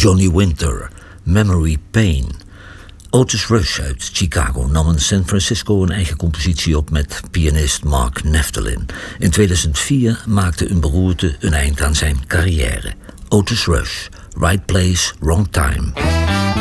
Johnny Winter, Memory Pain. Otis Rush uit Chicago nam in San Francisco een eigen compositie op met pianist Mark Neftalin. In 2004 maakte een beroerte een eind aan zijn carrière. Otis Rush, Right Place, Wrong Time.